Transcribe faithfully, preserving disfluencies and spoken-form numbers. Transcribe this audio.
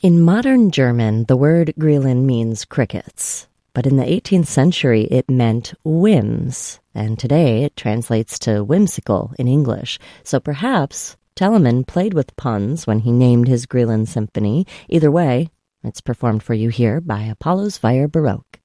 In modern German, the word Grillen means crickets, but in the eighteenth century it meant whims, and today it translates to whimsical in English. So perhaps Telemann played with puns when he named his Grillen Symphony. Either way, it's performed for you here by Apollo's Fire Baroque.